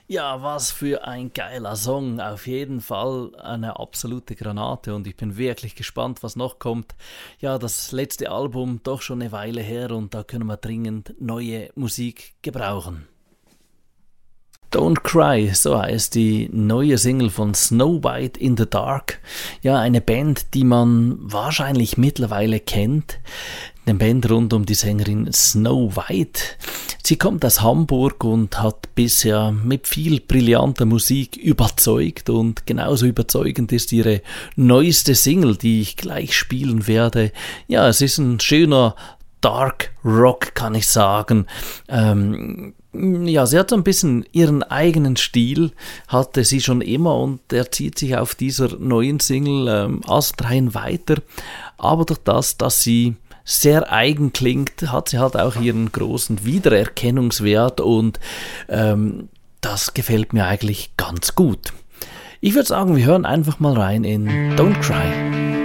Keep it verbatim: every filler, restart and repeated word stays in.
Ja, was für ein geiler Song. Auf jeden Fall eine absolute Granate und ich bin wirklich gespannt, was noch kommt. Ja, das letzte Album doch schon eine Weile her und da können wir dringend neue Musik gebrauchen. Don't Cry, so heißt die neue Single von Snow White in the Dark. Ja, eine Band, die man wahrscheinlich mittlerweile kennt. Eine Band rund um die Sängerin Snow White. Sie kommt aus Hamburg und hat bisher mit viel brillanter Musik überzeugt und genauso überzeugend ist ihre neueste Single, die ich gleich spielen werde. Ja, es ist ein schöner Dark Rock, kann ich sagen. Ähm, ja, sie hat so ein bisschen ihren eigenen Stil, hatte sie schon immer und der zieht sich auf dieser neuen Single ähm, astrein weiter. Aber durch das, dass sie sehr eigen klingt, hat sie halt auch ihren großen Wiedererkennungswert und ähm, das gefällt mir eigentlich ganz gut. Ich würde sagen, wir hören einfach mal rein in Don't Cry.